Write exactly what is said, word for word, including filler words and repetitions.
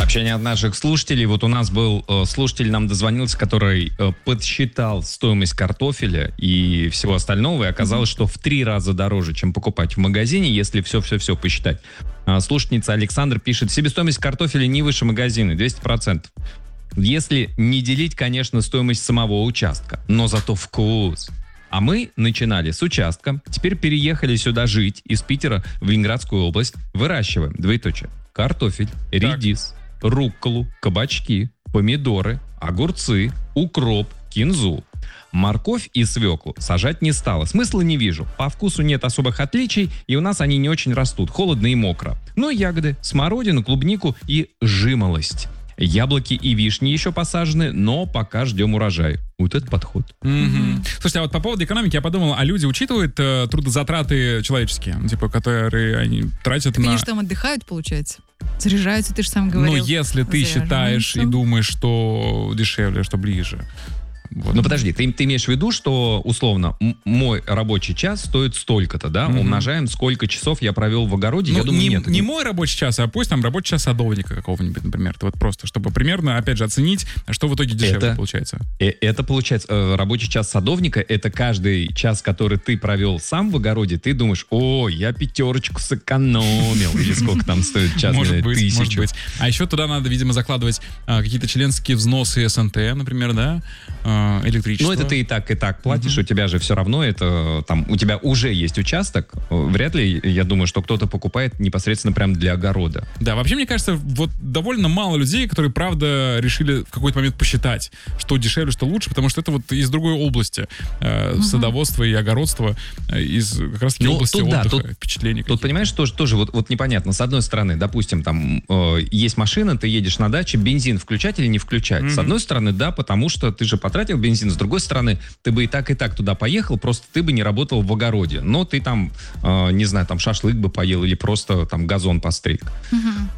Сообщение от наших слушателей. Вот у нас был э, слушатель, нам дозвонился, который э, подсчитал стоимость картофеля и всего остального, и оказалось, mm-hmm. что в три раза дороже, чем покупать в магазине, если все-все-все посчитать. А, слушательница Александр пишет, себестоимость картофеля не выше магазина, двести процентов. Если не делить, конечно, стоимость самого участка, но зато вкус. А мы начинали с участка, теперь переехали сюда жить из Питера в Ленинградскую область, выращиваем, двоеточие, картофель, редис, так. рукколу, кабачки, помидоры, огурцы, укроп, кинзу. Морковь и свеклу сажать не стало. Смысла не вижу. По вкусу нет особых отличий, и у нас они не очень растут. Холодно и мокро. Но ягоды, смородину, клубнику и жимолость. Яблоки и вишни еще посажены, но пока ждем урожай. Вот этот подход. Mm-hmm. Слушайте, а вот по поводу экономики я подумал, а люди учитывают э, трудозатраты человеческие, типа, которые они тратят так на... они что, там отдыхают, получается? Заряжаются, ты же сам говорил. Ну, если ты считаешь и думаешь, что дешевле, что ближе. Вот. Ну подожди, ты, ты имеешь в виду, что условно м- мой рабочий час стоит столько-то, да? Mm-hmm. Умножаем, сколько часов я провел в огороде, ну, я думаю, не, нет. Не мой рабочий час, а пусть там рабочий час садовника какого-нибудь, например. Это вот просто, чтобы примерно, опять же, оценить, что в итоге дешевле это, получается. Э- это получается, э, рабочий час садовника, это каждый час, который ты провел сам в огороде, ты думаешь, о, я пятерочку сэкономил, или сколько там стоит час, может быть, тысячу. Может быть. А еще туда надо, видимо, закладывать а, какие-то членские взносы эс эн тэ, например, да, а, электричество. Ну, это ты и так, и так платишь, uh-huh. у тебя же все равно это, там, у тебя уже есть участок, вряд ли, я думаю, что кто-то покупает непосредственно прям для огорода. Да, вообще, мне кажется, вот довольно мало людей, которые, правда, решили в какой-то момент посчитать, что дешевле, что лучше, потому что это вот из другой области, э, uh-huh. садоводства и огородства, э, из как раз-таки ну, области тут, отдыха, да, тут, впечатлений. Тут, понимаешь, тоже, тоже вот, вот непонятно. С одной стороны, допустим, там э, есть машина, ты едешь на даче, бензин включать или не включать? Uh-huh. С одной стороны, да, потому что ты же потратил бензин, с другой стороны, ты бы и так, и так туда поехал, просто ты бы не работал в огороде. Но ты там, э, не знаю, там шашлык бы поел или просто там газон постриг. Угу.